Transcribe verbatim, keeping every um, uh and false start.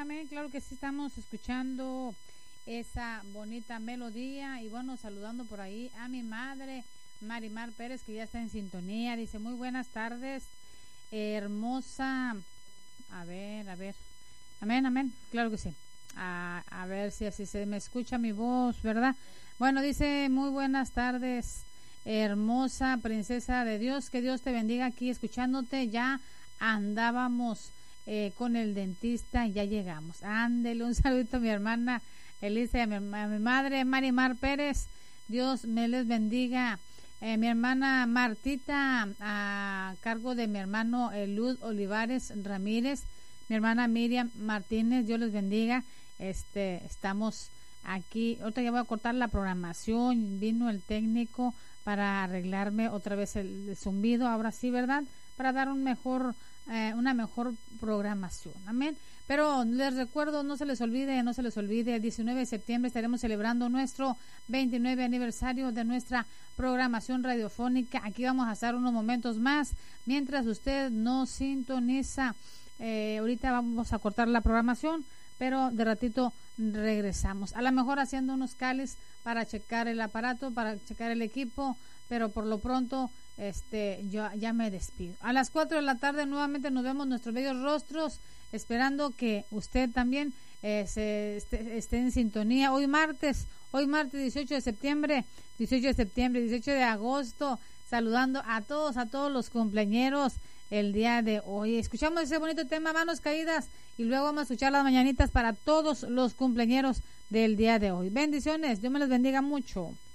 amén, claro que sí estamos escuchando esa bonita melodía y bueno, saludando por ahí a mi madre, Marimar Pérez, que ya está en sintonía, dice muy buenas tardes, eh, hermosa, a ver, a ver, amén, amén, claro que sí, a, a ver si así se me escucha mi voz, ¿verdad? Bueno, dice muy buenas tardes, hermosa princesa de Dios, que Dios te bendiga aquí escuchándote, ya andábamos eh, con el dentista y ya llegamos. Ándele, un saludito a mi hermana Elisa y a mi, a mi madre Marimar Pérez, Dios me les bendiga. Eh, mi hermana Martita, a cargo de mi hermano eh, Luz Olivares Ramírez, mi hermana Miriam Martínez, Dios les bendiga. Este, estamos aquí, ahorita ya voy a cortar la programación, vino el técnico para arreglarme otra vez el, el zumbido, ahora sí, ¿verdad? Para dar un mejor, eh, una mejor programación, amén. Pero les recuerdo, no se les olvide, no se les olvide, el diecinueve de septiembre estaremos celebrando nuestro veintinueve aniversario de nuestra programación radiofónica. Aquí vamos a estar unos momentos más, mientras usted nos sintoniza. Eh, ahorita vamos a cortar la programación, pero de ratito regresamos. A lo mejor haciendo unos cales para checar el aparato, para checar el equipo, pero por lo pronto este yo ya me despido. A las cuatro de la tarde nuevamente nos vemos nuestros bellos rostros, esperando que usted también eh, se esté, esté en sintonía. Hoy martes, hoy martes dieciocho de septiembre, dieciocho de septiembre, dieciocho de agosto, saludando a todos, a todos los cumpleañeros el día de hoy. Escuchamos ese bonito tema, Manos Caídas, y luego vamos a escuchar las mañanitas para todos los cumpleañeros del día de hoy. Bendiciones, Dios me les bendiga mucho.